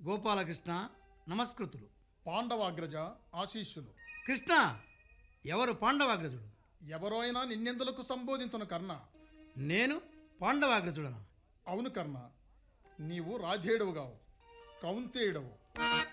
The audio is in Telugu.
గోపాలకృష్ణ నమస్కృతులు. పాండవాగ్రజ ఆశీస్సులు. కృష్ణ, ఎవరు పాండవాగ్రజుడు? ఎవరో అయినా నిన్నెందులకు సంబోధించును కర్ణ? నేను పాండవాగ్రజుడనా? అవును కర్ణ, నీవు రాధేయుడవుగావు, కౌంతేయుడవు.